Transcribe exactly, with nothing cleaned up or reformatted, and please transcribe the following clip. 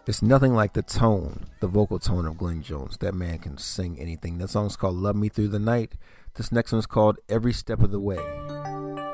It's nothing like the tone, the vocal tone of Glenn Jones. That man can sing anything. That song's called Love Me Through the Night. This next one's called Every Step of the Way.